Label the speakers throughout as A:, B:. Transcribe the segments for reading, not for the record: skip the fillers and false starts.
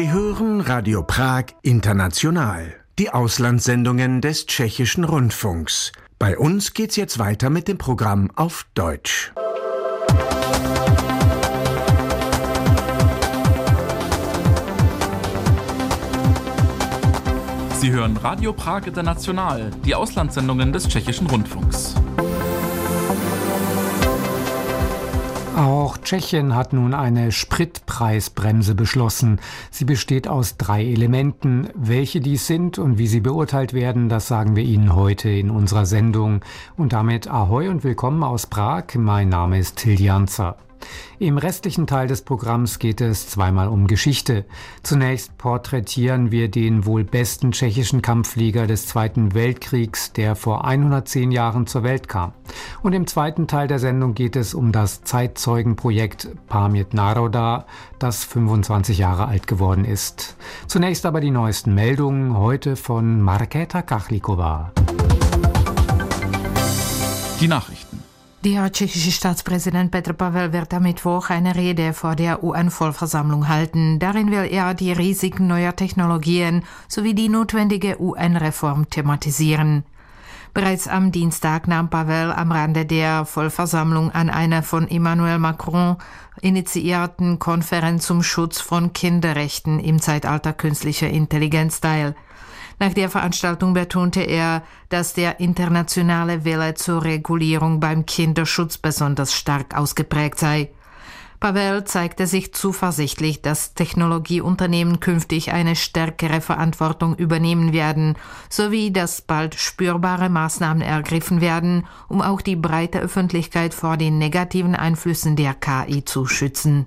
A: Sie hören Radio Prag International, die Auslandssendungen des Tschechischen Rundfunks. Bei uns geht's jetzt weiter mit dem Programm auf Deutsch.
B: Sie hören Radio Prag International, die Auslandssendungen des Tschechischen Rundfunks.
C: Auch Tschechien hat nun eine Spritpreisbremse beschlossen. Sie besteht aus 3 Elementen. Welche dies sind und wie sie beurteilt werden, das sagen wir Ihnen heute in unserer Sendung. Und damit Ahoi und willkommen aus Prag. Mein Name ist Till Janzer. Im restlichen Teil des Programms geht es zweimal um Geschichte. Zunächst porträtieren wir den wohl besten tschechischen Kampfflieger des Zweiten Weltkriegs, der vor 110 Jahren zur Welt kam. Und im zweiten Teil der Sendung geht es um das Zeitzeugenprojekt Paměť národa, das 25 Jahre alt geworden ist. Zunächst aber die neuesten Meldungen, heute von Markéta Kachlíková.
B: Die Nachrichten.
D: Der tschechische Staatspräsident Petr Pavel wird am Mittwoch eine Rede vor der UN-Vollversammlung halten. Darin will er die Risiken neuer Technologien sowie die notwendige UN-Reform thematisieren. Bereits am Dienstag nahm Pavel am Rande der Vollversammlung an einer von Emmanuel Macron initiierten Konferenz zum Schutz von Kinderrechten im Zeitalter künstlicher Intelligenz teil. Nach der Veranstaltung betonte er, dass der internationale Wille zur Regulierung beim Kinderschutz besonders stark ausgeprägt sei. Pavel zeigte sich zuversichtlich, dass Technologieunternehmen künftig eine stärkere Verantwortung übernehmen werden, sowie dass bald spürbare Maßnahmen ergriffen werden, um auch die breite Öffentlichkeit vor den negativen Einflüssen der KI zu schützen.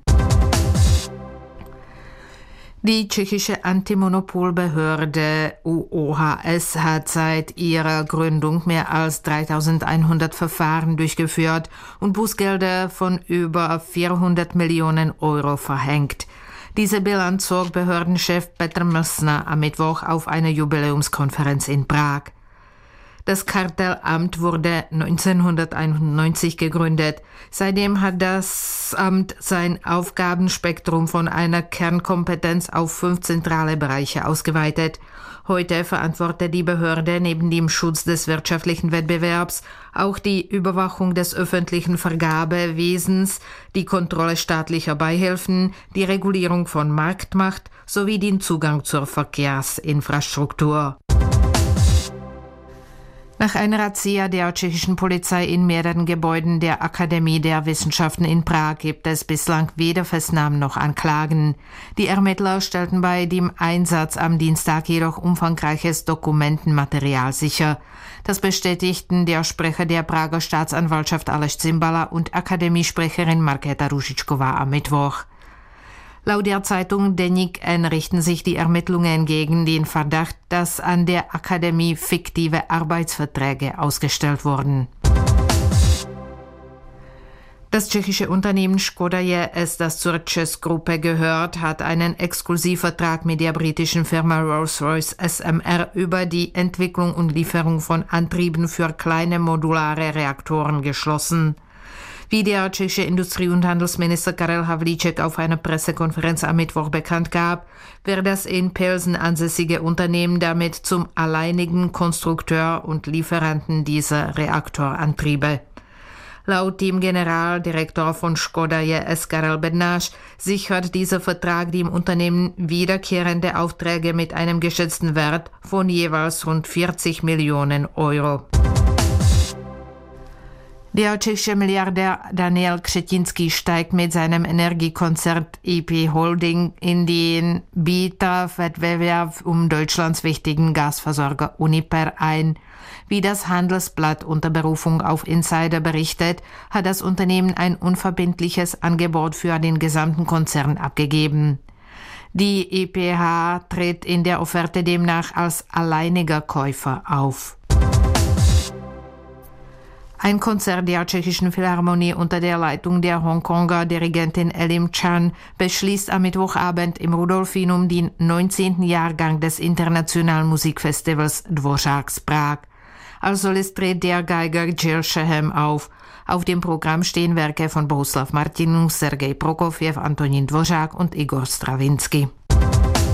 D: Die tschechische Antimonopolbehörde ÚOHS hat seit ihrer Gründung mehr als 3100 Verfahren durchgeführt und Bußgelder von über 400 Millionen Euro verhängt. Diese Bilanz zog Behördenchef Petr Mlsna am Mittwoch auf einer Jubiläumskonferenz in Prag. Das Kartellamt wurde 1991 gegründet. Seitdem hat das Amt sein Aufgabenspektrum von einer Kernkompetenz auf 5 zentrale Bereiche ausgeweitet. Heute verantwortet die Behörde neben dem Schutz des wirtschaftlichen Wettbewerbs auch die Überwachung des öffentlichen Vergabewesens, die Kontrolle staatlicher Beihilfen, die Regulierung von Marktmacht sowie den Zugang zur Verkehrsinfrastruktur. Nach einer Razzia der tschechischen Polizei in mehreren Gebäuden der Akademie der Wissenschaften in Prag gibt es bislang weder Festnahmen noch Anklagen. Die Ermittler stellten bei dem Einsatz am Dienstag jedoch umfangreiches Dokumentenmaterial sicher. Das bestätigten der Sprecher der Prager Staatsanwaltschaft Aleš Cimbala und Akademiesprecherin Markéta Růžičková am Mittwoch. Laut der Zeitung Deník N richten sich die Ermittlungen gegen den Verdacht, dass an der Akademie fiktive Arbeitsverträge ausgestellt wurden. Das tschechische Unternehmen Škoda JS, das zur ČEZ-Gruppe gehört, hat einen Exklusivvertrag mit der britischen Firma Rolls-Royce SMR über die Entwicklung und Lieferung von Antrieben für kleine modulare Reaktoren geschlossen. Wie der tschechische Industrie- und Handelsminister Karel Havlíček auf einer Pressekonferenz am Mittwoch bekannt gab, wird das in Pilsen ansässige Unternehmen damit zum alleinigen Konstrukteur und Lieferanten dieser Reaktorantriebe. Laut dem Generaldirektor von Škoda JS Karel Bednář sichert dieser Vertrag dem Unternehmen wiederkehrende Aufträge mit einem geschätzten Wert von jeweils rund 40 Millionen Euro. Der tschechische Milliardär Daniel Křetínský steigt mit seinem Energiekonzern EP Holding in den Bieterwettbewerb um Deutschlands wichtigen Gasversorger Uniper ein. Wie das Handelsblatt unter Berufung auf Insider berichtet, hat das Unternehmen ein unverbindliches Angebot für den gesamten Konzern abgegeben. Die EPH tritt in der Offerte demnach als alleiniger Käufer auf. Ein Konzert der tschechischen Philharmonie unter der Leitung der Hongkonger Dirigentin Elim Chan beschließt am Mittwochabend im Rudolfinum den 19. Jahrgang des Internationalen Musikfestivals Dvořák z Prag. Als Solist tritt der Geiger Jill Shehem auf. Auf dem Programm stehen Werke von Bohuslav Martinus, Sergej Prokofjew, Antonín Dvořák und Igor Stravinsky.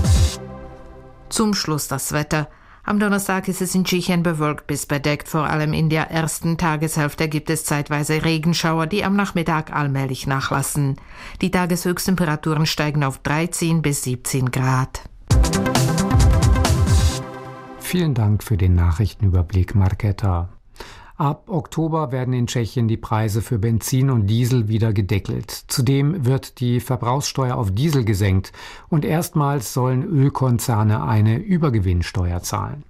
D: Zum Schluss das Wetter. Am Donnerstag ist es in Tschechien bewölkt bis bedeckt. Vor allem in der ersten Tageshälfte gibt es zeitweise Regenschauer, die am Nachmittag allmählich nachlassen. Die Tageshöchsttemperaturen steigen auf 13 bis 17 Grad.
C: Vielen Dank für den Nachrichtenüberblick, Marketa. Ab Oktober werden in Tschechien die Preise für Benzin und Diesel wieder gedeckelt. Zudem wird die Verbrauchssteuer auf Diesel gesenkt und erstmals sollen Ölkonzerne eine Übergewinnsteuer zahlen.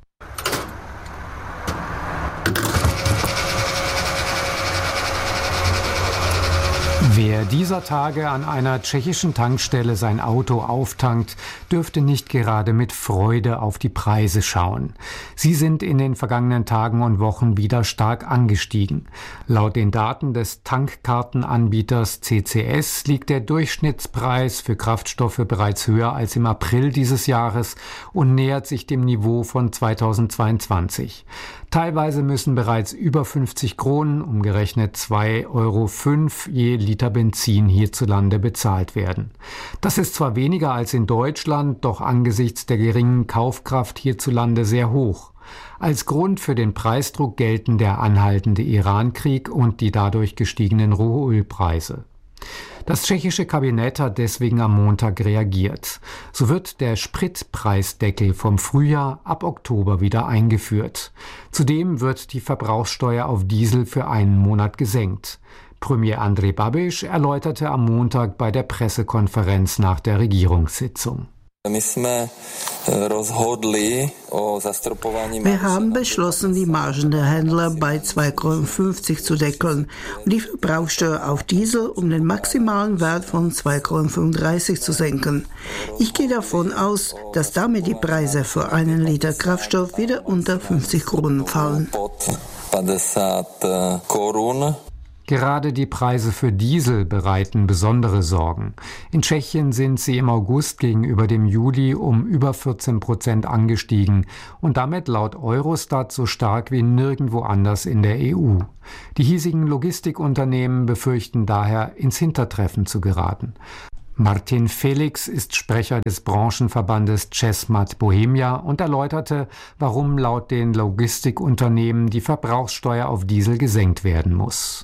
C: Wer dieser Tage an einer tschechischen Tankstelle sein Auto auftankt, dürfte nicht gerade mit Freude auf die Preise schauen. Sie sind in den vergangenen Tagen und Wochen wieder stark angestiegen. Laut den Daten des Tankkartenanbieters CCS liegt der Durchschnittspreis für Kraftstoffe bereits höher als im April dieses Jahres und nähert sich dem Niveau von 2022. Teilweise müssen bereits über 50 Kronen, umgerechnet 2,05 € je Liter Benzin hierzulande bezahlt werden. Das ist zwar weniger als in Deutschland, doch angesichts der geringen Kaufkraft hierzulande sehr hoch. Als Grund für den Preisdruck gelten der anhaltende Irankrieg und die dadurch gestiegenen Rohölpreise. Das tschechische Kabinett hat deswegen am Montag reagiert. So wird der Spritpreisdeckel vom Frühjahr ab Oktober wieder eingeführt. Zudem wird die Verbrauchssteuer auf Diesel für einen Monat gesenkt. Premier Andrej Babiš erläuterte am Montag bei der Pressekonferenz nach der Regierungssitzung.
E: Wir haben beschlossen, die Margen der Händler bei 2,50 € zu deckeln und die Verbrauchssteuer auf Diesel um den maximalen Wert von 2,35 € zu senken. Ich gehe davon aus, dass damit die Preise für einen Liter Kraftstoff wieder unter 50 Kronen fallen.
C: Gerade die Preise für Diesel bereiten besondere Sorgen. In Tschechien sind sie im August gegenüber dem Juli um über 14% angestiegen und damit laut Eurostat so stark wie nirgendwo anders in der EU. Die hiesigen Logistikunternehmen befürchten daher, ins Hintertreffen zu geraten. Martin Felix ist Sprecher des Branchenverbandes Česmad Bohemia und erläuterte, warum laut den Logistikunternehmen die Verbrauchssteuer auf Diesel gesenkt werden muss.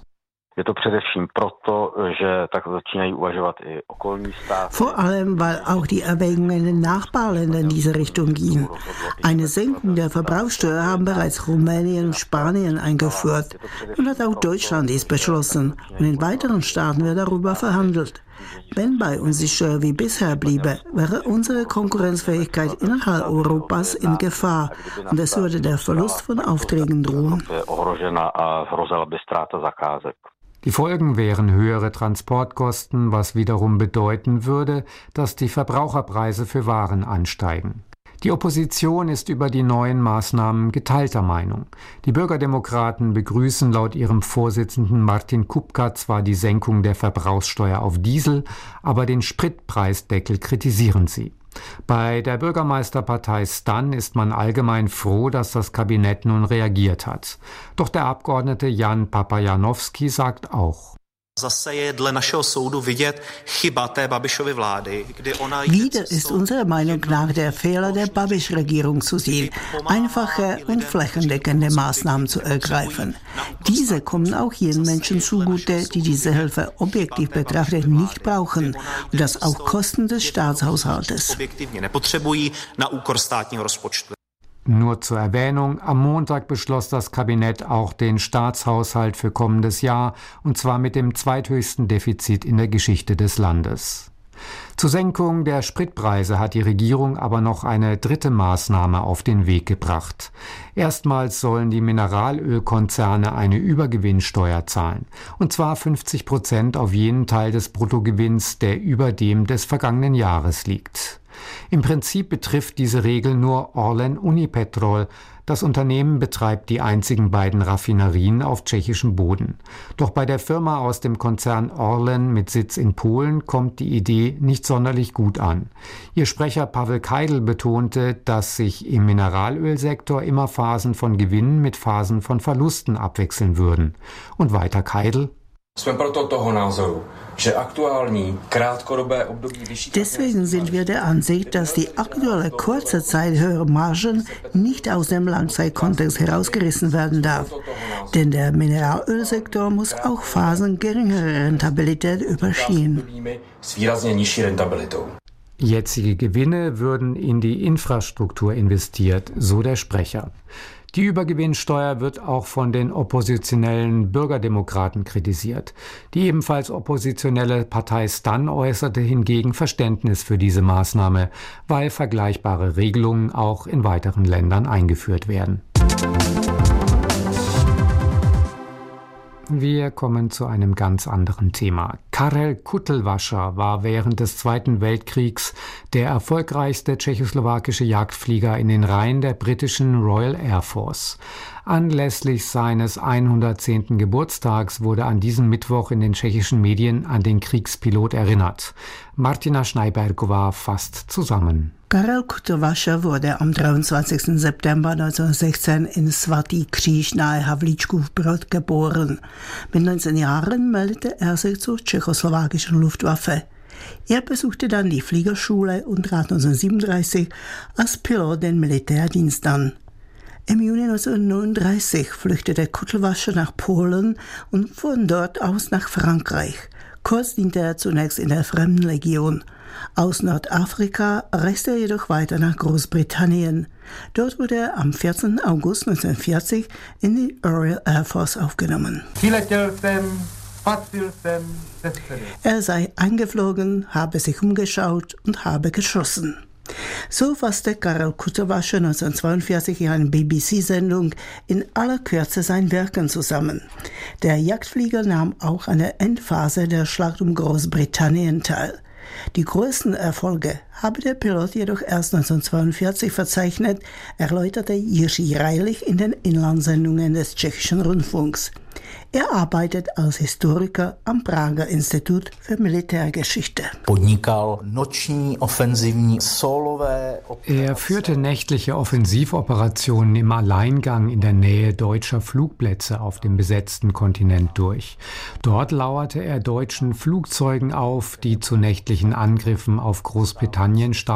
E: Vor allem, weil auch die Erwägungen in den Nachbarländern in diese Richtung gingen. Eine Senkung der Verbrauchssteuer haben bereits Rumänien und Spanien eingeführt. Und hat auch Deutschland dies beschlossen. Und in weiteren Staaten wird darüber verhandelt. Wenn bei uns die Steuer wie bisher bliebe, wäre unsere Konkurrenzfähigkeit innerhalb Europas in Gefahr und es würde der Verlust von Aufträgen drohen.
C: Die Folgen wären höhere Transportkosten, was wiederum bedeuten würde, dass die Verbraucherpreise für Waren ansteigen. Die Opposition ist über die neuen Maßnahmen geteilter Meinung. Die Bürgerdemokraten begrüßen laut ihrem Vorsitzenden Martin Kupka zwar die Senkung der Verbrauchssteuer auf Diesel, aber den Spritpreisdeckel kritisieren sie. Bei der Bürgermeisterpartei STAN ist man allgemein froh, dass das Kabinett nun reagiert hat. Doch der Abgeordnete Jan Papajanowski sagt auch:
E: Wieder ist unserer Meinung nach der Fehler der Babiš-Regierung zu sehen, einfache und flächendeckende Maßnahmen zu ergreifen. Diese kommen auch jenen Menschen zugute, die diese Hilfe objektiv betrachtet nicht brauchen und das auf Kosten des Staatshaushaltes.
C: Nur zur Erwähnung, am Montag beschloss das Kabinett auch den Staatshaushalt für kommendes Jahr, und zwar mit dem zweithöchsten Defizit in der Geschichte des Landes. Zur Senkung der Spritpreise hat die Regierung aber noch eine dritte Maßnahme auf den Weg gebracht. Erstmals sollen die Mineralölkonzerne eine Übergewinnsteuer zahlen, und zwar 50% auf jenen Teil des Bruttogewinns, der über dem des vergangenen Jahres liegt. Im Prinzip betrifft diese Regel nur Orlen Unipetrol. Das Unternehmen betreibt die einzigen beiden Raffinerien auf tschechischem Boden. Doch bei der Firma aus dem Konzern Orlen mit Sitz in Polen kommt die Idee nicht sonderlich gut an. Ihr Sprecher Pavel Keidl betonte, dass sich im Mineralölsektor immer Phasen von Gewinnen mit Phasen von Verlusten abwechseln würden. Und weiter Keidl:
E: Deswegen sind wir der Ansicht, dass die aktuelle kurze Zeit höhere Margen nicht aus dem Langzeitkontext herausgerissen werden darf. Denn der Mineralölsektor muss auch Phasen geringerer Rentabilität überstehen.
C: Jetzige Gewinne würden in die Infrastruktur investiert, so der Sprecher. Die Übergewinnsteuer wird auch von den oppositionellen Bürgerdemokraten kritisiert. Die ebenfalls oppositionelle Partei STAN äußerte hingegen Verständnis für diese Maßnahme, weil vergleichbare Regelungen auch in weiteren Ländern eingeführt werden. Wir kommen zu einem ganz anderen Thema. Karel Kutlwasser war während des Zweiten Weltkriegs der erfolgreichste tschechoslowakische Jagdflieger in den Reihen der britischen Royal Air Force. Anlässlich seines 110. Geburtstags wurde an diesem Mittwoch in den tschechischen Medien an den Kriegspilot erinnert. Martina Schneibergová fasst zusammen.
E: Karel Kutlwasser wurde am 23. September 1916 in Svatý Kříž nahe Havlíčkův Brod geboren. Mit 19 Jahren meldete er sich zur tschechoslowakischen Luftwaffe. Er besuchte dann die Fliegerschule und trat 1937 als Pilot den Militärdienst an. Im Juni 1939 flüchtete Kutlwasser nach Polen und von dort aus nach Frankreich. Kurz diente er zunächst in der Fremdenlegion. Aus Nordafrika reiste er jedoch weiter nach Großbritannien. Dort wurde er am 14. August 1940 in die Royal Air Force aufgenommen. Er sei eingeflogen, habe sich umgeschaut und habe geschossen. So fasste Karel Kutlwasser 1942 in einer BBC-Sendung in aller Kürze sein Wirken zusammen. Der Jagdflieger nahm auch an der Endphase der Schlacht um Großbritannien teil. Die größten Erfolge habe der Pilot jedoch erst 1942 verzeichnet, erläuterte Jiří Reilich in den Inlandsendungen des tschechischen Rundfunks. Er arbeitet als Historiker am Prager Institut für Militärgeschichte.
C: Er führte nächtliche Offensivoperationen im Alleingang in der Nähe deutscher Flugplätze auf dem besetzten Kontinent durch. Dort lauerte er deutschen Flugzeugen auf, die zu nächtlichen Angriffen auf Großbritannien